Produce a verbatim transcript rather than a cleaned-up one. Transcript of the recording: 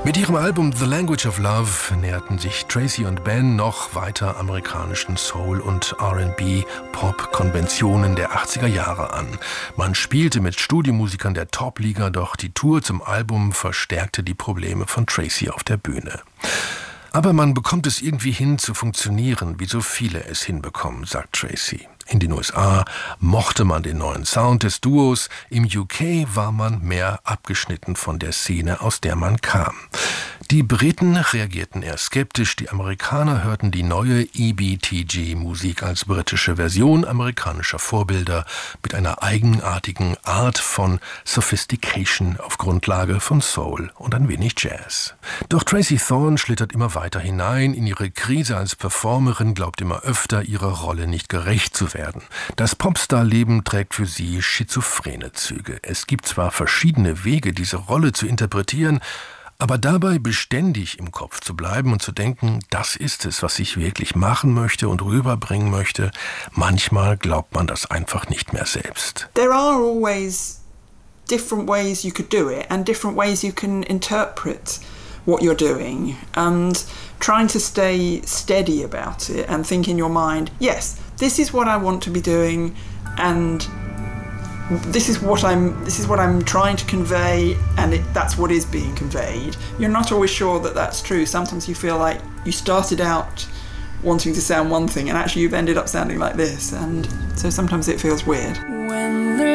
Mit ihrem Album The Language of Love näherten sich Tracy und Ben noch weiter amerikanischen Soul- und R and B-Pop-Konventionen der achtziger Jahre an. Man spielte mit Studiomusikern der Top-Liga, doch die Tour zum Album verstärkte die Probleme von Tracy auf der Bühne. Aber man bekommt es irgendwie hin zu funktionieren, wie so viele es hinbekommen, sagt Tracy. In den U S A mochte man den neuen Sound des Duos, im U K war man mehr abgeschnitten von der Szene, aus der man kam. Die Briten reagierten eher skeptisch, die Amerikaner hörten die neue E B T G-Musik als britische Version amerikanischer Vorbilder mit einer eigenartigen Art von Sophistication auf Grundlage von Soul und ein wenig Jazz. Doch Tracy Thorn schlittert immer weiter hinein in ihre Krise als Performerin, glaubt immer öfter, ihrer Rolle nicht gerecht zu werden. Das Popstar-Leben trägt für sie schizophrene Züge. Es gibt zwar verschiedene Wege, diese Rolle zu interpretieren, aber dabei beständig im Kopf zu bleiben und zu denken, das ist es, was ich wirklich machen möchte und rüberbringen möchte, manchmal glaubt man das einfach nicht mehr selbst. There are always different ways you could do it and different ways you can interpret what you're doing, and trying to stay steady about it and think in your mind, yes, this is what I want to be doing and this is what I'm this is what I'm trying to convey, and it, that's what is being conveyed. You're not always sure that that's true. Sometimes you feel like you started out wanting to sound one thing and actually you've ended up sounding like this, and so sometimes it feels weird. When